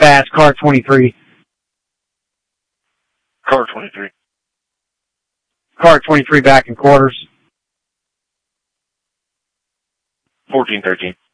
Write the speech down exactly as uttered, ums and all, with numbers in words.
fast, car twenty-three. Car twenty-three. Car twenty-three back in quarters. fourteen thirteen.